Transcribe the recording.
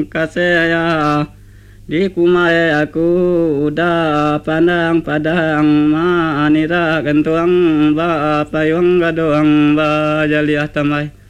kasaya di kumai aku udah pandang padang manira kentuang ba payung gadoang ba jaliah tamai